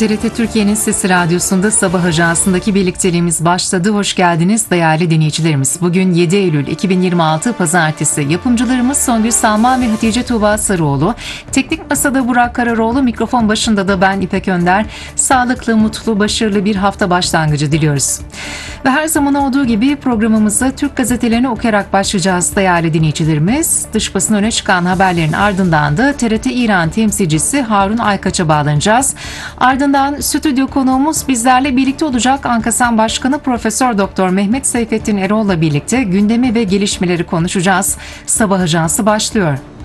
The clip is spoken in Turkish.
TRT Türkiye'nin Sesi Radyosu'nda Sabah Ajansı'ndaki birlikteliğimiz başladı. Hoş geldiniz değerli dinleyicilerimiz. Bugün 7 Eylül 2026 Pazartesi. Yapımcılarımız Songül Salman ve Hatice Tuğba Sarıoğlu. Teknik Masada Burak Kararoğlu, mikrofon başında da ben İpek Önder. Sağlıklı, mutlu, başarılı bir hafta başlangıcı diliyoruz. Ve her zaman olduğu gibi programımıza Türk gazetelerini okuyarak başlayacağız değerli dinleyicilerimiz. Dış basın öne çıkan haberlerin ardından da TRT İran temsilcisi Harun Aykaç'a bağlanacağız. Ardından stüdyo konuğumuz bizlerle birlikte olacak. Ankasan Başkanı Profesör Doktor Mehmet Seyfettin Erol'la birlikte gündemi ve gelişmeleri konuşacağız. Sabah Ajansı başlıyor.